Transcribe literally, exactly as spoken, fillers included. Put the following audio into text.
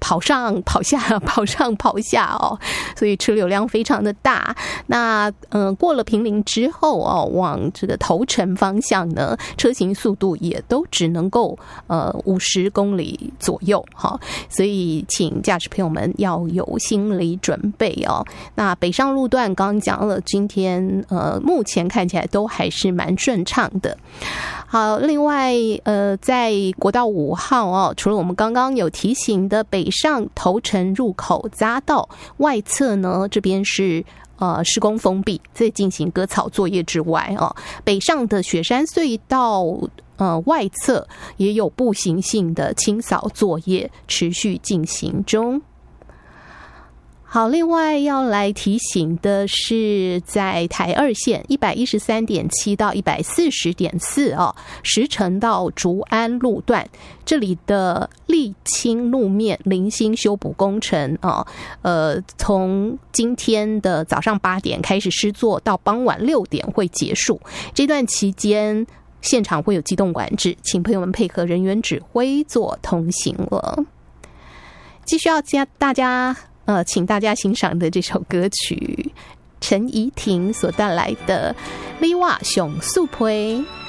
跑上跑下跑上跑下哦，所以车流量非常的大。那嗯、呃，过了坪林之后哦，往这个头城方向呢，车行速度也都只能够呃五十公里左右哈、哦，所以请驾驶朋友们要有心理准备哦。那北上路段刚刚讲了，今天呃目前看起来都还是蛮顺畅的。好，另外呃，在国道五号哦，除了我们刚刚有提醒的北上头城入口匝道外侧呢，这边是呃施工封闭，在进行割草作业之外哦，北上的雪山隧道呃外侧也有步行性的清扫作业持续进行中。好，另外要来提醒的是，在台二线 一百一十三点七 到 一百四十点四 哦，石城到竹安路段，这里的沥青路面零星修补工程哦，呃，从今天的早上八点开始施作，到傍晚六点会结束。这段期间现场会有机动管制，请朋友们配合人员指挥做通行了。继续要加大家呃，请大家欣赏的这首歌曲，陈怡婷所带来的《你我上速配》。